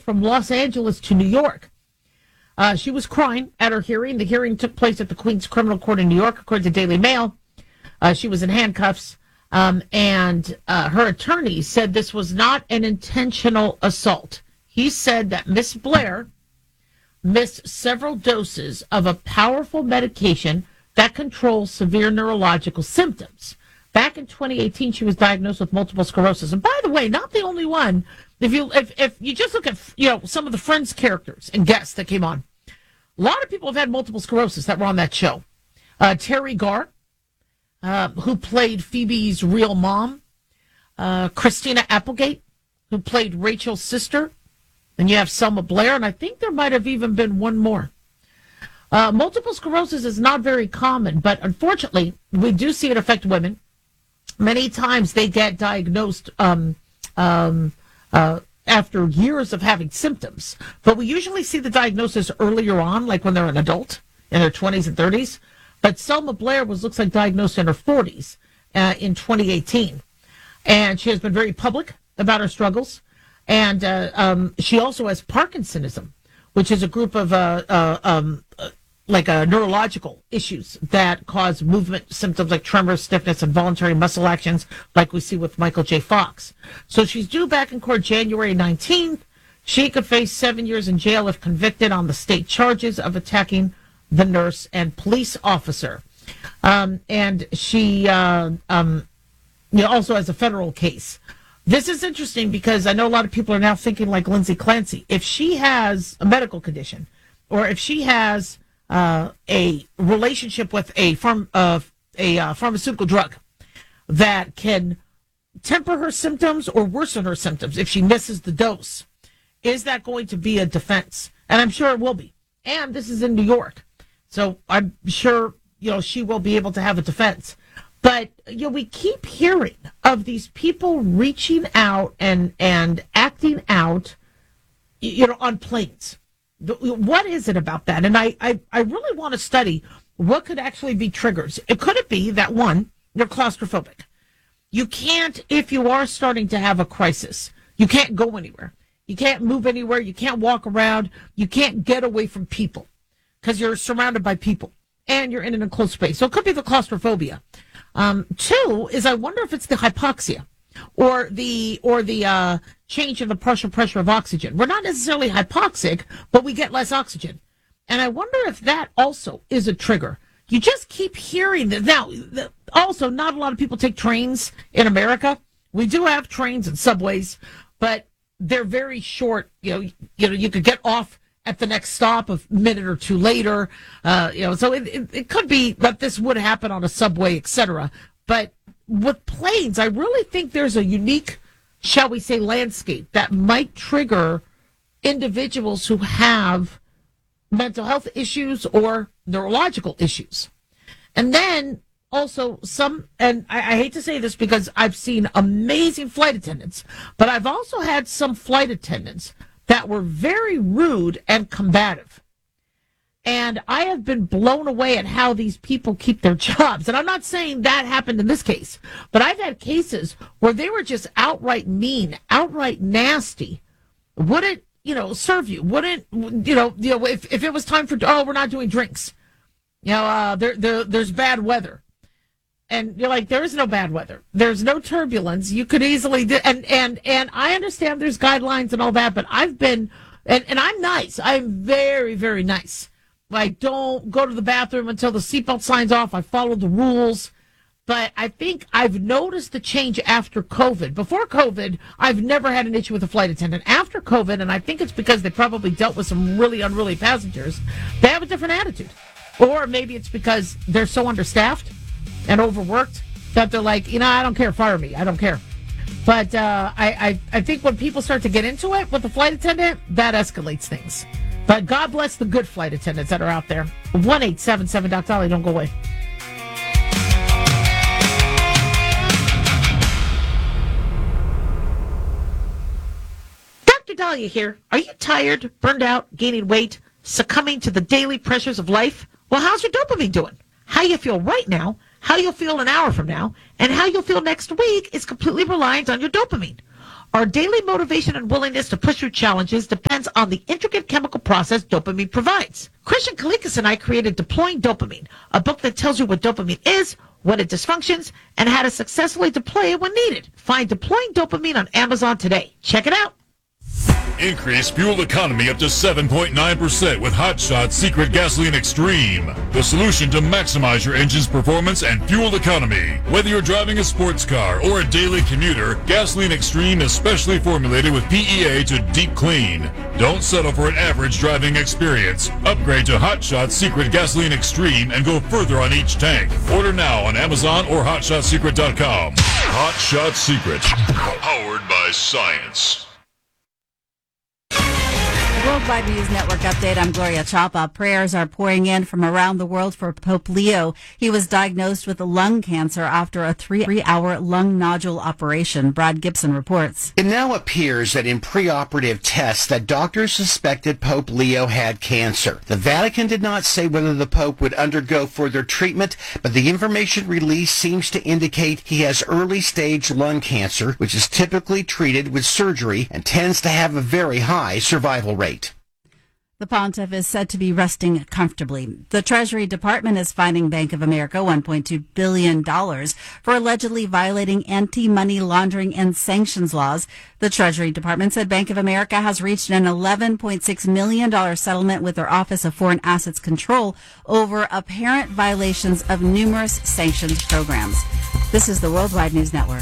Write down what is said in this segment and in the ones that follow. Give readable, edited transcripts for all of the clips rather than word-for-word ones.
from Los Angeles to New York. She was crying at her hearing. The hearing took place at the Queens Criminal Court in New York, according to Daily Mail. She was in handcuffs, and her attorney said this was not an intentional assault. He said that Miss Blair missed several doses of a powerful medication that controls severe neurological symptoms. Back in 2018, she was diagnosed with multiple sclerosis. And by the way, not the only one. If you just look at some of the Friends characters and guests that came on, a lot of people have had multiple sclerosis that were on that show. Terry Garr, who played Phoebe's real mom. Christina Applegate, who played Rachel's sister. And you have Selma Blair, and I think there might have even been one more. Multiple sclerosis is not very common, but unfortunately, we do see it affect women. Many times they get diagnosed after years of having symptoms, but we usually see the diagnosis earlier on, like when they're an adult in their 20s and 30s. But Selma Blair looks like diagnosed in her 40s in 2018, and she has been very public about her struggles. And she also has Parkinsonism, which is a group of neurological issues that cause movement symptoms like tremors, stiffness, and voluntary muscle actions, like we see with Michael J. Fox. So she's due back in court January 19th. She could face 7 years in jail if convicted on the state charges of attacking the nurse and police officer. And she also has a federal case. This is interesting because I know a lot of people are now thinking like Lindsay Clancy. If she has a medical condition, or if she has a relationship with a pharmaceutical drug that can temper her symptoms or worsen her symptoms if she misses the dose, is that going to be a defense? And I'm sure it will be. And this is in New York, so I'm sure she will be able to have a defense. But we keep hearing of these people reaching out and acting out, on planes. What is it about that? And I really want to study what could actually be triggers. Could it be that, one, you're claustrophobic? You can't, if you are starting to have a crisis, you can't go anywhere. You can't move anywhere. You can't walk around. You can't get away from people because you're surrounded by people and you're in an enclosed space. So it could be the claustrophobia. Two is, I wonder if it's the hypoxia or the change in the partial pressure of oxygen. We're not necessarily hypoxic, but we get less oxygen. And I wonder if that also is a trigger. You just keep hearing that. Now, also, not a lot of people take trains in America. We do have trains and subways, but they're very short. You could get off at the next stop a minute or two later. So it could be that this would happen on a subway, etc. But with planes, I really think there's a unique, shall we say, landscape that might trigger individuals who have mental health issues or neurological issues. And then also and I hate to say this because I've seen amazing flight attendants, but I've also had some flight attendants that were very rude and combative. And I have been blown away at how these people keep their jobs. And I'm not saying that happened in this case, but I've had cases where they were just outright mean, outright nasty. Wouldn't, serve you. Wouldn't, if it was time for, we're not doing drinks. There's bad weather. And you're like, there is no bad weather. There's no turbulence. You could easily and I understand there's guidelines and all that, but I've been, and I'm nice. I'm very, very nice. I don't go to the bathroom until the seatbelt sign's off. I follow the rules. But I think I've noticed the change after COVID. Before COVID, I've never had an issue with a flight attendant. After COVID, and I think it's because they probably dealt with some really unruly passengers, they have a different attitude. Or maybe it's because they're so understaffed and overworked that they're like, I don't care, fire me, I don't care. But I think when people start to get into it with the flight attendant, that escalates things. But God bless the good flight attendants that are out there. 1-877-Doc-Dolly, don't go away. Dr. Dahlia here. Are you tired, burned out, gaining weight, succumbing to the daily pressures of life? Well, how's your dopamine doing? How you feel right now, how you'll feel an hour from now, and how you'll feel next week is completely reliant on your dopamine. Our daily motivation and willingness to push through challenges depends on the intricate chemical process dopamine provides. Christian Kalikas and I created Deploying Dopamine, a book that tells you what dopamine is, when it dysfunctions, and how to successfully deploy it when needed. Find Deploying Dopamine on Amazon today. Check it out. Increase fuel economy up to 7.9% with Hot Shot Secret Gasoline Extreme. The solution to maximize your engine's performance and fuel economy. Whether you're driving a sports car or a daily commuter, Gasoline Extreme is specially formulated with PEA to deep clean. Don't settle for an average driving experience. Upgrade to Hot Shot Secret Gasoline Extreme and go further on each tank. Order now on Amazon or HotShotSecret.com. Hot Shot Secret. Powered by science. Worldwide News Network update. I'm Gloria Chapa. Prayers are pouring in from around the world for Pope Leo. He was diagnosed with lung cancer after a 3-hour lung nodule operation. Brad Gibson reports. It now appears that in preoperative tests that doctors suspected Pope Leo had cancer. The Vatican did not say whether the Pope would undergo further treatment, but the information released seems to indicate he has early-stage lung cancer, which is typically treated with surgery and tends to have a very high survival rate. The pontiff is said to be resting comfortably. The Treasury Department is fining Bank of America $1.2 billion for allegedly violating anti-money laundering and sanctions laws. The Treasury Department said Bank of America has reached an $11.6 million settlement with their Office of Foreign Assets Control over apparent violations of numerous sanctions programs. This is the Worldwide News Network.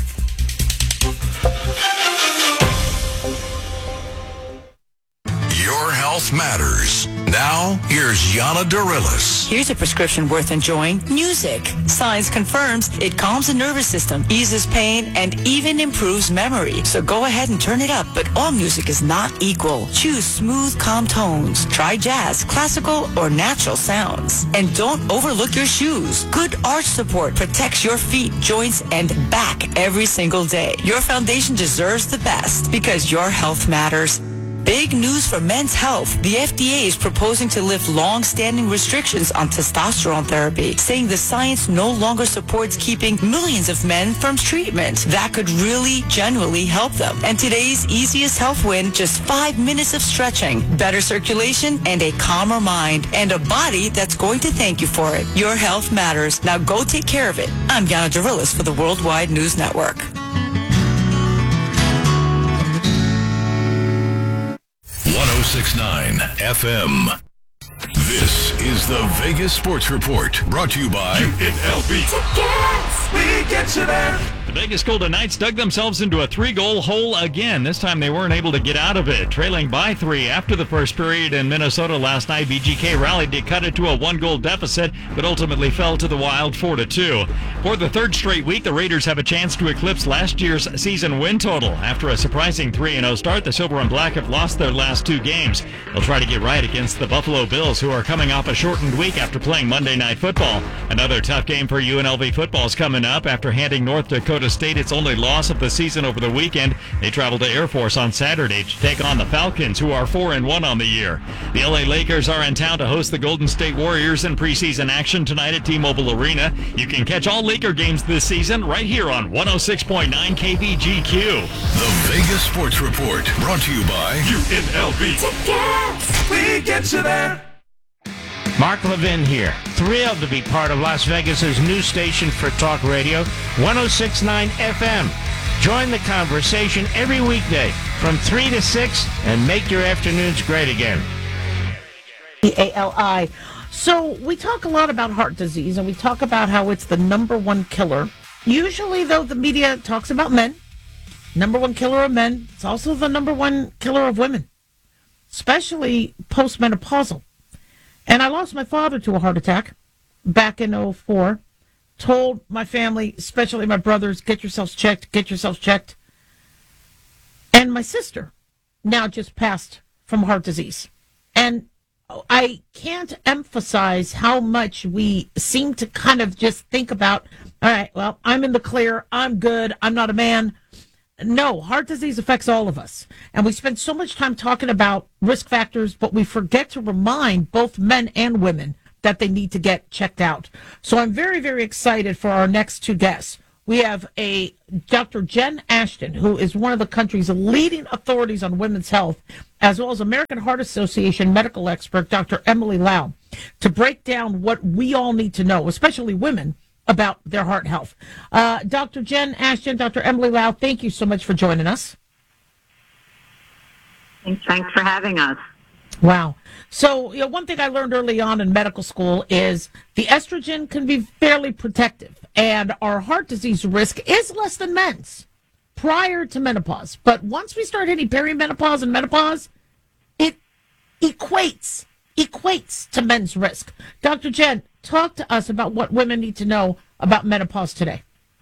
Your health matters. Now, here's Yana Dorillis. Here's a prescription worth enjoying. Music. Science confirms it calms the nervous system, eases pain, and even improves memory. So go ahead and turn it up, but all music is not equal. Choose smooth, calm tones. Try jazz, classical, or natural sounds. And don't overlook your shoes. Good arch support protects your feet, joints, and back every single day. Your foundation deserves the best because your health matters. Big news for men's health. The FDA is proposing to lift long-standing restrictions on testosterone therapy, saying the science no longer supports keeping millions of men from treatment. That could really, genuinely help them. And today's easiest health win, just 5 minutes of stretching, better circulation, and a calmer mind, and a body that's going to thank you for it. Your health matters. Now go take care of it. I'm Yana Dorillis for the Worldwide News Network. 106.9 FM. This is the Vegas Sports Report, brought to you by UNLV. Tickets! We get you there. The Vegas Golden Knights dug themselves into a 3-goal hole again. This time they weren't able to get out of it. Trailing by 3 after the first period in Minnesota last night, VGK rallied to cut it to a 1-goal deficit, but ultimately fell to the Wild 4-2. For the third straight week, the Raiders have a chance to eclipse last year's season win total. After a surprising 3-0 start, the Silver and Black have lost their last 2 games. They'll try to get right against the Buffalo Bills, who are coming off a shortened week after playing Monday Night Football. Another tough game for UNLV football is coming up after handing North Dakota State its only loss of the season over the weekend. They travel to Air Force on Saturday to take on the Falcons, who are 4-1 on the year. The LA Lakers are in town to host the Golden State Warriors in preseason action tonight at T-Mobile Arena. You can catch all Laker games this season right here on 106.9 KVGQ. The Vegas Sports Report, brought to you by UNLV. Tickets! We get you there. Mark Levin here. Thrilled to be part of Las Vegas's new station for talk radio, 106.9 FM. Join the conversation every weekday from 3 to 6 and make your afternoons great again. ALI. So we talk a lot about heart disease, and we talk about how it's the number one killer. Usually, though, the media talks about men. Number one killer of men. It's also the number one killer of women, especially postmenopausal. And I lost my father to a heart attack back in 2004. Told my family, especially my brothers, get yourselves checked, get yourselves checked. And my sister now just passed from heart disease. And I can't emphasize how much we seem to kind of just think about, all right, well, I'm in the clear, I'm good, I'm not a man. No, heart disease affects all of us. And we spend so much time talking about risk factors, but we forget to remind both men and women that they need to get checked out. So I'm very, very excited for our next 2 guests. We have a Dr. Jen Ashton, who is one of the country's leading authorities on women's health, as well as American Heart Association medical expert, Dr. Emily Lau, to break down what we all need to know, especially women, about their heart health. Dr. Jen Ashton, Dr. Emily Lau, thank you so much for joining us. Thanks for having us. Wow. So, one thing I learned early on in medical school is the estrogen can be fairly protective, and our heart disease risk is less than men's prior to menopause. But once we start hitting perimenopause and menopause, it equates to men's risk. Dr. Jen, talk to us about what women need to know about menopause today.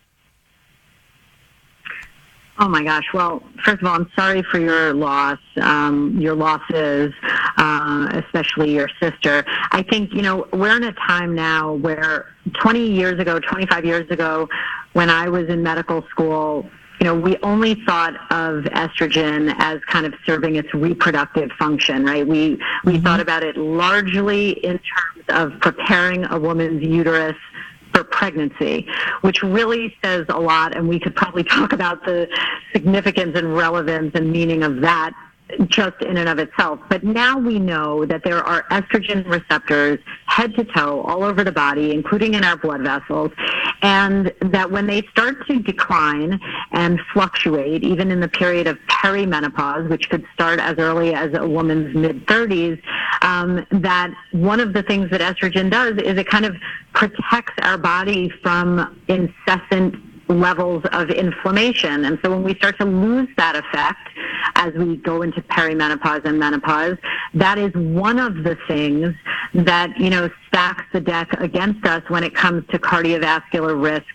Oh my gosh. Well, first of all, I'm sorry for your loss, your losses, especially your sister. I think, we're in a time now where 25 years ago, when I was in medical school, we only thought of estrogen as kind of serving its reproductive function, right? We thought about it largely in terms of preparing a woman's uterus for pregnancy, which really says a lot, and we could probably talk about the significance and relevance and meaning of that just in and of itself. But now we know that there are estrogen receptors head to toe all over the body, including in our blood vessels, and that when they start to decline and fluctuate, even in the period of perimenopause, which could start as early as a woman's mid-30s, that one of the things that estrogen does is it kind of protects our body from incessant levels of inflammation. And so when we start to lose that effect as we go into perimenopause and menopause, that is one of the things that, stacks the deck against us when it comes to cardiovascular risk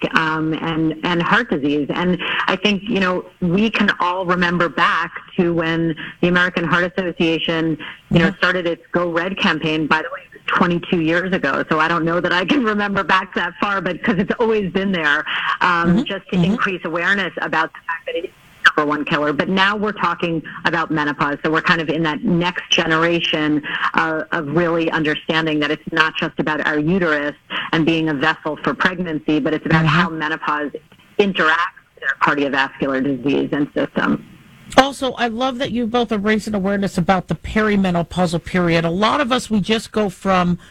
and heart disease. And I think, we can all remember back to when the American Heart Association, started its Go Red campaign, by the way, 22 years ago. So I don't know that I can remember back that far, but because it's always been there, just to increase awareness about the fact that it is the number one killer. But now we're talking about menopause. So we're kind of in that next generation of really understanding that it's not just about our uterus and being a vessel for pregnancy, but it's about how menopause interacts with our cardiovascular disease and system. Also, I love that you both are raising awareness about the perimenopausal period. A lot of us, we just go from,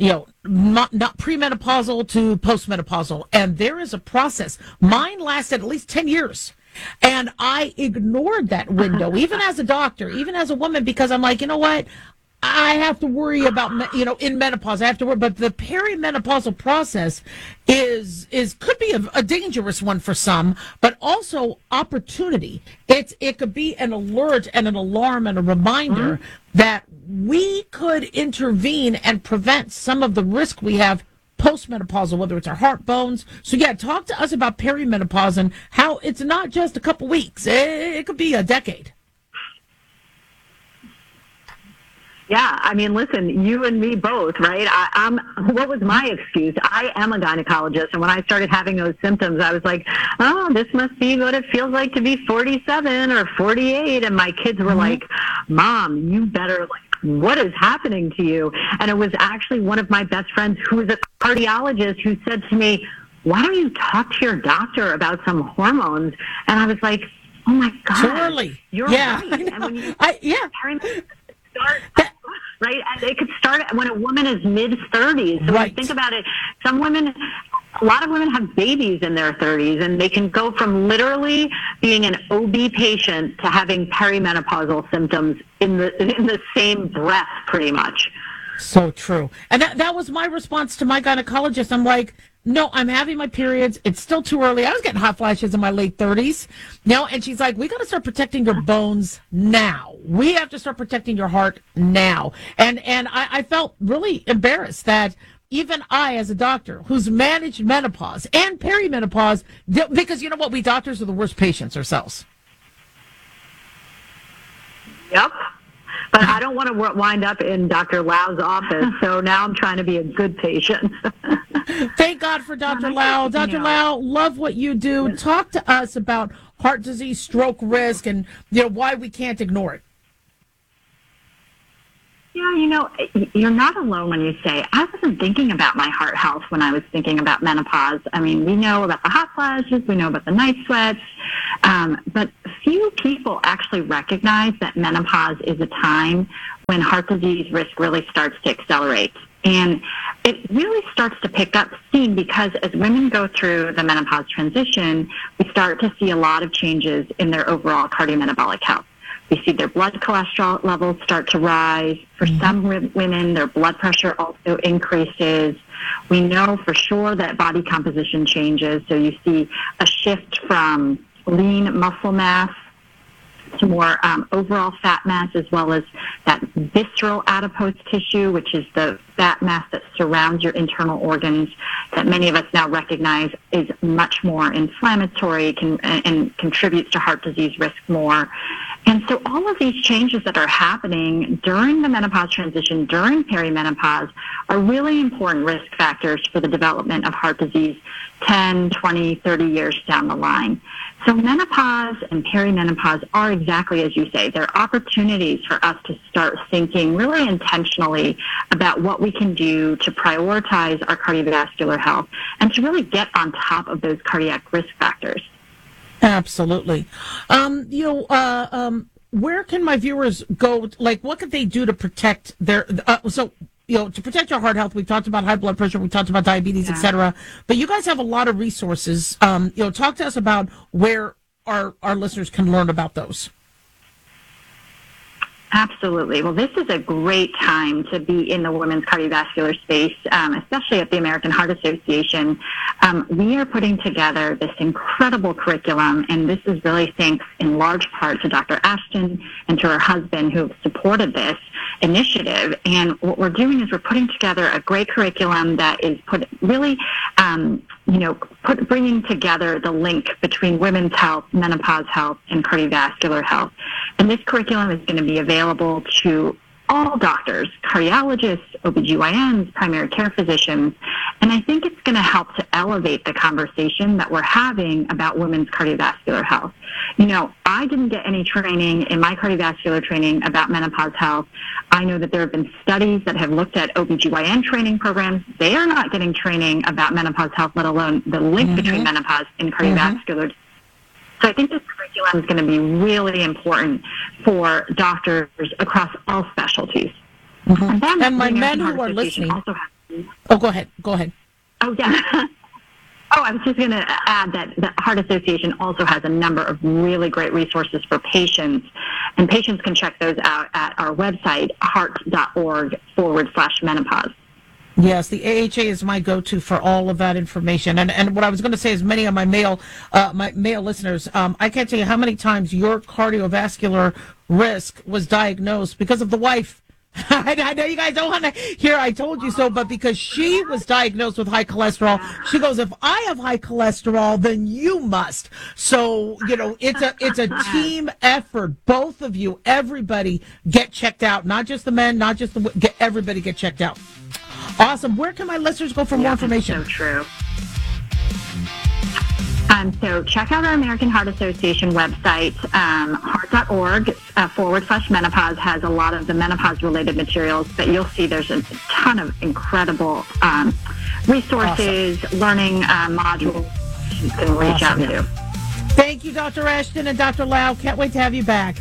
not premenopausal to postmenopausal, and there is a process. Mine lasted at least 10 years, and I ignored that window, even as a doctor, even as a woman, because I'm like, you know what? I have to worry about, in menopause, I have to worry, but the perimenopausal process could be a dangerous one for some, but also opportunity. It could be an alert and an alarm and a reminder that we could intervene and prevent some of the risk we have postmenopausal, whether it's our heart, bones. So yeah, talk to us about perimenopause and how it's not just a couple weeks. It could be a decade. Yeah, I mean, listen, you and me both, right? What was my excuse? I am a gynecologist, and when I started having those symptoms, I was like, oh, this must be what it feels like to be 47 or 48, and my kids were like, Mom, you better, what is happening to you? And it was actually one of my best friends who is a cardiologist who said to me, why don't you talk to your doctor about some hormones? And I was like, oh my God. Too early. You're right. And when you start, right? And it could start when a woman is mid-30s. So when you think about it, a lot of women have babies in their 30s, and they can go from literally being an OB patient to having perimenopausal symptoms in the same breath, pretty much. So true. And that was my response to my gynecologist. I'm like, no, I'm having my periods. It's still too early. I was getting hot flashes in my late 30s. And she's like, we got to start protecting your bones now. We have to start protecting your heart now. And I felt really embarrassed that even I, as a doctor who's managed menopause and perimenopause, because you know what? We doctors are the worst patients ourselves. Yep. But I don't want to wind up in Dr. Lau's office, so now I'm trying to be a good patient. Thank God for Dr. Lau. Dr. Lau, love what you do. Yes. Talk to us about heart disease, stroke risk, and why we can't ignore it. Yeah, You're not alone when you say, I wasn't thinking about my heart health when I was thinking about menopause. I mean, we know about the hot flashes, we know about the night sweats, but few people actually recognize that menopause is a time when heart disease risk really starts to accelerate. And it really starts to pick up steam because as women go through the menopause transition, we start to see a lot of changes in their overall cardiometabolic health. We see their blood cholesterol levels start to rise. For some women, their blood pressure also increases. We know for sure that body composition changes. So you see a shift from lean muscle mass to more overall fat mass, as well as that visceral adipose tissue, which is the fat mass that surrounds your internal organs, that many of us now recognize is much more inflammatory and contributes to heart disease risk more. And so all of these changes that are happening during the menopause transition, during perimenopause, are really important risk factors for the development of heart disease 10, 20, 30 years down the line. So menopause and perimenopause are exactly as you say. They're opportunities for us to start thinking really intentionally about what we can do to prioritize our cardiovascular health and to really get on top of those cardiac risk factors. Absolutely. Where can my viewers go? Like, what could they do to protect their, to protect your heart health? We talked about high blood pressure. We talked about diabetes, et cetera. But you guys have a lot of resources. Talk to us about where our listeners can learn about those. Absolutely. Well, this is a great time to be in the women's cardiovascular space, especially at the American Heart Association. We are putting together this incredible curriculum, and this is really thanks in large part to Dr. Ashton and to her husband who have supported this initiative. And what we're doing is we're putting together a great curriculum that is bringing together the link between women's health, menopause health, and cardiovascular health. And this curriculum is going to be available to all doctors, cardiologists, OBGYNs, primary care physicians, and I think it's going to help to elevate the conversation that we're having about women's cardiovascular health. I didn't get any training in my cardiovascular training about menopause health. I know that there have been studies that have looked at OBGYN training programs. They are not getting training about menopause health, let alone the link between menopause and cardiovascular. So I think this curriculum is going to be really important for doctors across all specialties. And my men who are listening. Go ahead. Oh, yeah. I was just going to add that the Heart Association also has a number of really great resources for patients, and patients can check those out at our website, heart.org/menopause. Yes, the AHA is my go-to for all of that information. And what I was going to say is many of my male listeners, I can't tell you how many times your cardiovascular risk was diagnosed because of the wife. I know you guys don't want to hear I told you so, but because she was diagnosed with high cholesterol, she goes, if I have high cholesterol, then you must. So, it's a team effort. Both of you, everybody get checked out. Not just the men, not just everybody get checked out. Awesome. Where can my listeners go for more information? So true. So check out our American Heart Association website. Heart.org/menopause has a lot of the menopause-related materials, but you'll see there's a ton of incredible resources, learning modules you can reach out to. Thank you, Dr. Ashton and Dr. Lau. Can't wait to have you back.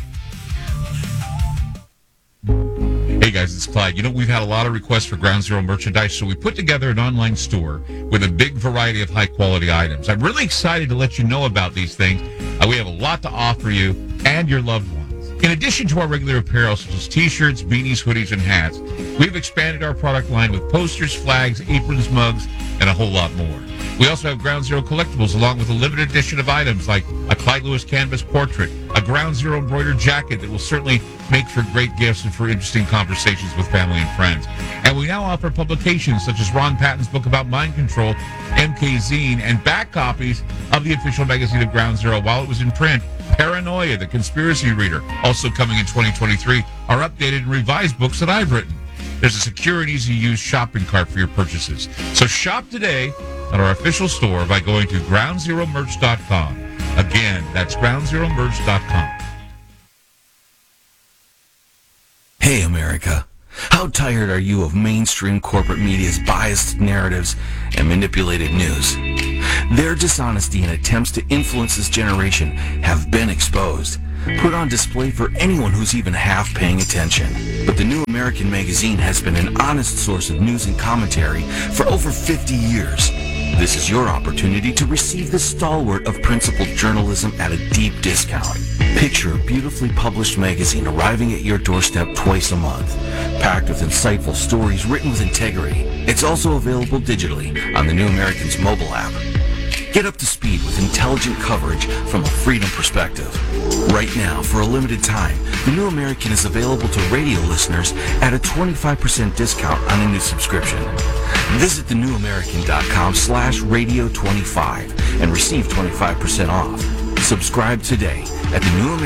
Hey guys, it's Clyde. We've had a lot of requests for Ground Zero merchandise, so we put together an online store with a big variety of high-quality items. I'm really excited to let you know about these things. We have a lot to offer you and your loved ones. In addition to our regular apparel, such as T-shirts, beanies, hoodies, and hats, we've expanded our product line with posters, flags, aprons, mugs, and a whole lot more. We also have Ground Zero collectibles, along with a limited edition of items like a Clyde Lewis canvas portrait, a Ground Zero embroidered jacket that will certainly make for great gifts and for interesting conversations with family and friends. And we now offer publications such as Ron Patton's book about mind control, MK Zine, and back copies of the official magazine of Ground Zero while it was in print. Paranoia, the Conspiracy Reader, also coming in 2023, are updated and revised books that I've written. There's a secure and easy-to-use shopping cart for your purchases. So shop today at our official store by going to groundzeromerch.com. Again, that's groundzeromerch.com. Hey, America. How tired are you of mainstream corporate media's biased narratives and manipulated news? Their dishonesty and attempts to influence this generation have been exposed, put on display for anyone who's even half paying attention. But the New American Magazine has been an honest source of news and commentary for over 50 years. This is your opportunity to receive the stalwart of principled journalism at a deep discount. Picture a beautifully published magazine arriving at your doorstep twice a month, packed with insightful stories written with integrity. It's also available digitally on the New American's mobile app. Get up to speed with intelligent coverage from a freedom perspective. Right now, for a limited time, the New American is available to radio listeners at a 25% discount on a new subscription. Visit thenewamerican.com/radio25 and receive 25% off. Subscribe today at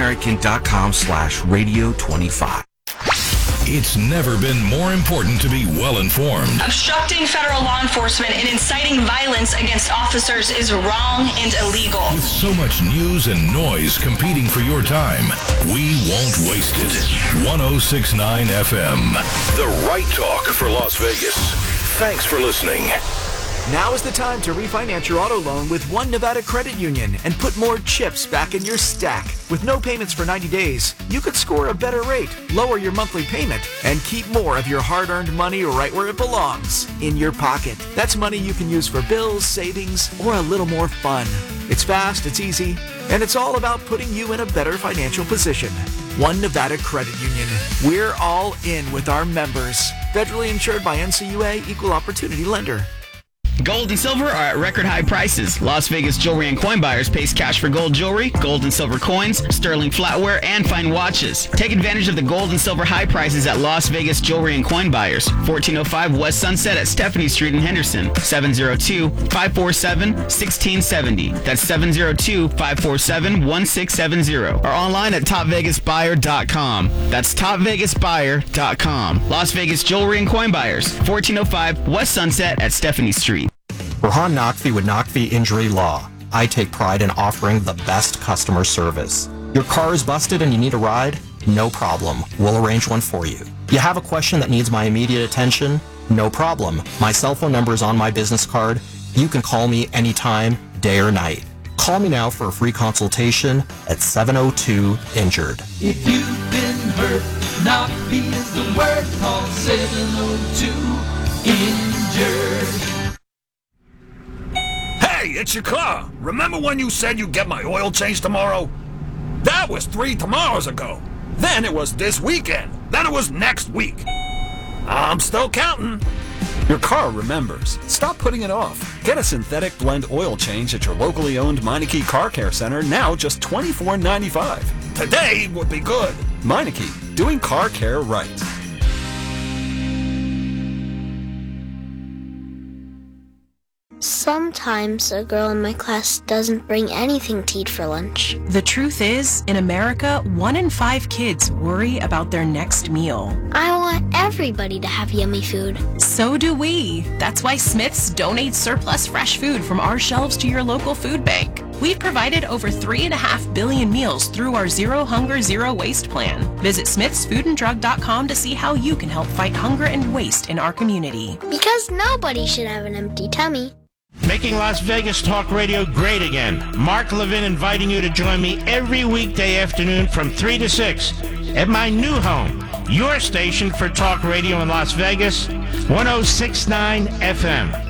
thenewamerican.com/radio25. It's never been more important to be well-informed. Obstructing federal law enforcement and inciting violence against officers is wrong and illegal. With so much news and noise competing for your time, we won't waste it. 106.9 FM. The right talk for Las Vegas. Thanks for listening. Now is the time to refinance your auto loan with One Nevada Credit Union and put more chips back in your stack. With no payments for 90 days, you could score a better rate, lower your monthly payment, and keep more of your hard-earned money right where it belongs, in your pocket. That's money you can use for bills, savings, or a little more fun. It's fast, it's easy, and it's all about putting you in a better financial position. One Nevada Credit Union. We're all in with our members. Federally insured by NCUA, Equal Opportunity Lender. Gold and silver are at record high prices. Las Vegas Jewelry and Coin Buyers pays cash for gold jewelry, gold and silver coins, sterling flatware, and fine watches. Take advantage of the gold and silver high prices at Las Vegas Jewelry and Coin Buyers. 1405 West Sunset at Stephanie Street in Henderson. 702-547-1670. That's 702-547-1670. Or online at topvegasbuyer.com. That's topvegasbuyer.com. Las Vegas Jewelry and Coin Buyers. 1405 West Sunset at Stephanie Street. Rahan Naqvi with Naqvi Injury Law. I take pride in offering the best customer service. Your car is busted and you need a ride? No problem. We'll arrange one for you. You have a question that needs my immediate attention? No problem. My cell phone number is on my business card. You can call me anytime, day or night. Call me now for a free consultation at 702-INJURED. If you've been hurt, Naqvi is the word. Call 702-INJURED. Hey, it's your car. Remember when you said you'd get my oil changed tomorrow? That was 3 tomorrows ago. Then it was this weekend. Then it was next week. I'm still counting. Your car remembers. Stop putting it off. Get a synthetic blend oil change at your locally owned Meineke Car Care Center, now just $24.95. Today would be good. Meineke, doing car care right. Sometimes a girl in my class doesn't bring anything to eat for lunch. The truth is, in America, 1 in 5 kids worry about their next meal. I want everybody to have yummy food. So do we. That's why Smith's donates surplus fresh food from our shelves to your local food bank. We've provided over 3.5 billion meals through our Zero Hunger, Zero Waste plan. Visit smithsfoodanddrug.com to see how you can help fight hunger and waste in our community. Because nobody should have an empty tummy. Making Las Vegas talk radio great again. Mark Levin inviting you to join me every weekday afternoon from 3 to 6 at my new home, your station for talk radio in Las Vegas, 106.9 FM.